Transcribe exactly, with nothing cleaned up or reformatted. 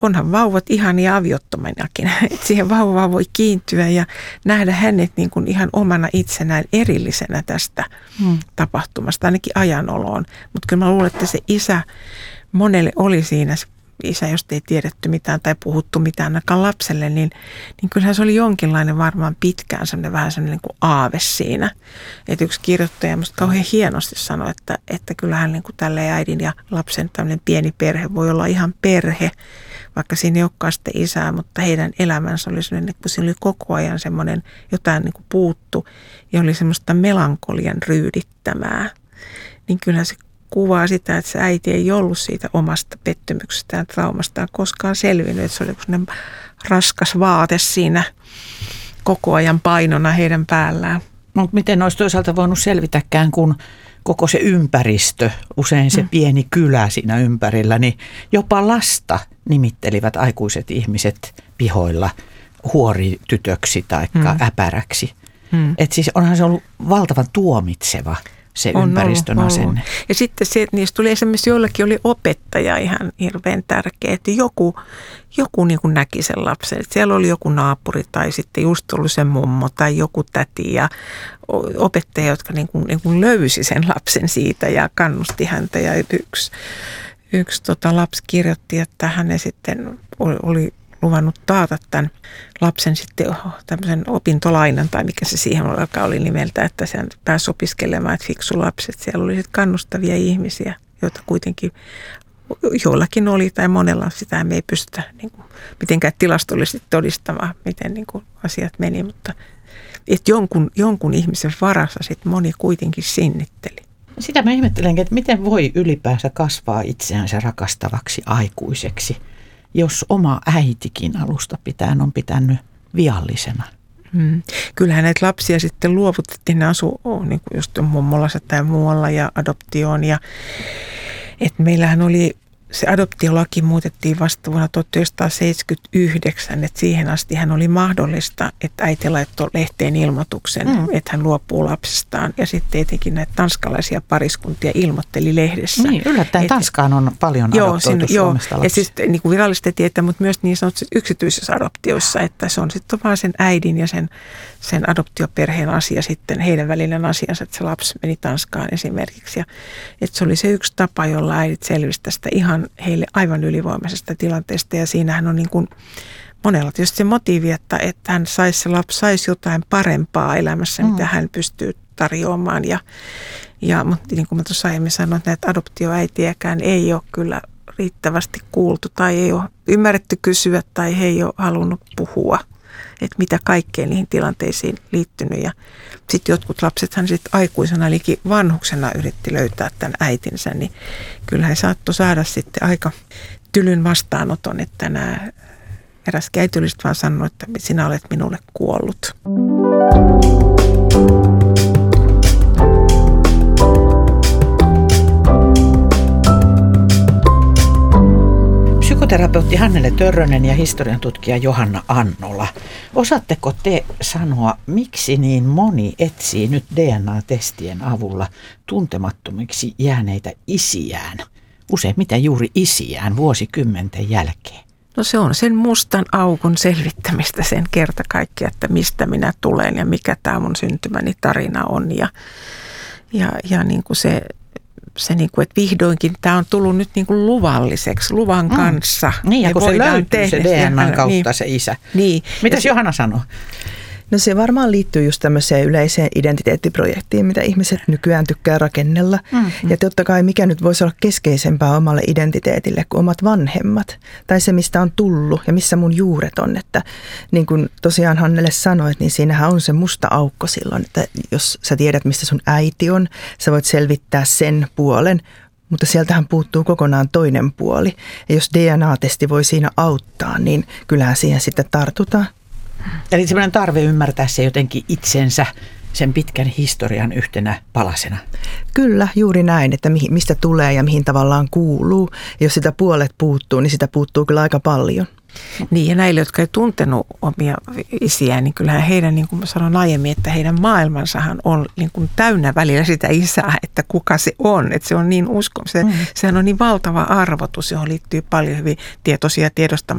onhan vauvat ihania aviottominakin. Että siihen vauvaan voi kiintyä ja nähdä hänet niin kuin ihan omana itsenään erillisenä tästä hmm. tapahtumasta, ainakin ajanoloon. Mutta kyllä mä luulen, että se isä monelle oli siinä, se isä, jos ei tiedetty mitään tai puhuttu mitään ainakaan lapselle, niin, niin kyllähän se oli jonkinlainen varmaan pitkään sellainen vähän sellainen niin kuin aave siinä. Että yksi kirjoittaja musta kauhean hienosti sanoi, että, että kyllähän niin kuin tälleen äidin ja lapsen tämmöinen pieni perhe voi olla ihan perhe, vaikka siinä ei olekaan sitä isää, mutta heidän elämänsä oli sellainen, kun siinä oli koko ajan semmoinen jotain niin kuin puuttu ja oli semmoista melankolian ryydittämää, niin kyllähän se kuvaa sitä, että se äiti ei ollut siitä omasta pettymyksestään, traumastaan koskaan selvinnyt. Että se oli sellainen raskas vaate siinä koko ajan painona heidän päällään. No, miten olisi toisaalta voinut selvitäkään, kun koko se ympäristö, usein se mm. pieni kylä siinä ympärillä, niin jopa lasta nimittelivät aikuiset ihmiset pihoilla huoritytöksi tai mm. äpäräksi. Mm. Että siis onhan se ollut valtavan tuomitseva se on ympäristön ollut, asenne. Ollut. Ja sitten se, että niistä tuli esimerkiksi jollakin oli opettaja ihan hirveän tärkeä, että joku, joku niin kuin näki sen lapsen. Että siellä oli joku naapuri tai sitten just ollut se mummo tai joku täti ja opettaja, jotka niin kuin, niin kuin löysi sen lapsen siitä ja kannusti häntä. Ja yksi, yksi tota lapsi kirjoitti, että hänen sitten oli, oli luvannut taata tämän lapsen sitten tämmöisen opintolainan tai mikä se siihen oli nimeltä, että sen pääsi opiskelemaan, että fiksu lapset. Siellä oli sitten kannustavia ihmisiä, joita kuitenkin joillakin oli tai monella sitä me ei pystytä niin kuin, mitenkään tilastollisesti todistamaan, miten niin kuin, asiat meni, mutta että jonkun, jonkun ihmisen varassa sitten moni kuitenkin sinnitteli. Sitä mä ihmettelenkin, että miten voi ylipäänsä kasvaa itseänsä rakastavaksi aikuiseksi, jos oma äitikin alusta pitäen on pitänyt viallisena. Hmm. Kyllähän näitä lapsia sitten luovutettiin, ne asuu oh, niin kuin just mummolassa tai muualla ja adoptioon. Ja, että meillähän oli, se adoptiolaki muutettiin vasta vuonna tuhatyhdeksänsataaseitsemänkymmentäyhdeksän, että siihen asti hän oli mahdollista, että äiti laittoi lehteen ilmoituksen, mm. että hän luopuu lapsestaan. Ja sitten etenkin näitä tanskalaisia pariskuntia ilmoitteli lehdessä. Niin, yllättäen että, Tanskaan on paljon joo, adoptoitu siinä, Suomesta lapsia. Ja siis niin kuin virallisesti tietää, mutta myös niin sanotusti yksityisissä adoptioissa, että se on sitten vaan sen äidin ja sen, sen adoptioperheen asia sitten, heidän välinen asiansa, että se lapsi meni Tanskaan esimerkiksi. Ja, että se oli se yksi tapa, jolla äidit selvisi tästä ihan heille aivan ylivoimaisesta tilanteesta ja siinähän on niin kuin monella tietysti se motiivi, että, että hän saisi, se lapsi saisi jotain parempaa elämässä, mm. mitä hän pystyy tarjoamaan. Ja, ja, mutta niin kuin mä tuossa aiemmin sanoin, että näitä adoptioäitiäkään ei ole kyllä riittävästi kuultu tai ei ole ymmärretty kysyä tai he ei ole halunnut puhua, että mitä kaikkeen niihin tilanteisiin liittynyt. Ja sitten jotkut lapsethan sitten aikuisena, eli vanhuksena yritti löytää tämän äitinsä, niin kyllä he saattoi saada sitten aika tylyn vastaanoton, että nämä eräs äitylistä vaan sanoi, että sinä olet minulle kuollut. Psykoterapeutti Hannele Törrönen ja historiantutkija Johanna Annola. Osaatteko te sanoa, miksi niin moni etsii nyt D N A-testien avulla tuntemattomiksi jääneitä isiään? Useimmiten juuri isiään vuosikymmenten jälkeen. No se on sen mustan aukon selvittämistä sen kerta kaikkiaan, että mistä minä tulen ja mikä tämä mun syntymäni tarina on. Ja, ja, ja niin kuin se... Se, niin kuin, että vihdoinkin tämä on tullut nyt niin kuin luvalliseksi, luvan mm. kanssa. Niin, ja kun se löytyy tehdä, se D N A:n kautta niin, se isä. Niin. Mitäs Johanna sanoo? No se varmaan liittyy just tämmöiseen yleiseen identiteettiprojektiin, mitä ihmiset nykyään tykkää rakennella. Mm-hmm. Ja totta kai mikä nyt voisi olla keskeisempää omalle identiteetille kuin omat vanhemmat. Tai se, mistä on tullut ja missä mun juuret on. Että niin kuin tosiaan Hannele sanoit, niin siinähän on se musta aukko silloin, että jos sä tiedät, mistä sun äiti on, sä voit selvittää sen puolen. Mutta sieltähän puuttuu kokonaan toinen puoli. Ja jos D N A-testi voi siinä auttaa, niin kyllähän siihen sitten tartutaan. Eli semmoinen tarve ymmärtää se jotenkin itsensä sen pitkän historian yhtenä palasena. Kyllä, juuri näin, että mistä tulee ja mihin tavallaan kuuluu. Ja jos sitä puolet puuttuu, niin sitä puuttuu kyllä aika paljon. Niin ja näille, jotka ei tuntenut omia isiään, niin kyllähän heidän, niin kuin mä sanoin aiemmin, että heidän maailmansahan on niin kuin täynnä välillä sitä isää, että kuka se on. Että se on niin uskon, se, mm. sehän on niin valtava arvotus, johon liittyy paljon hyvin tietoisia tiedostamattomia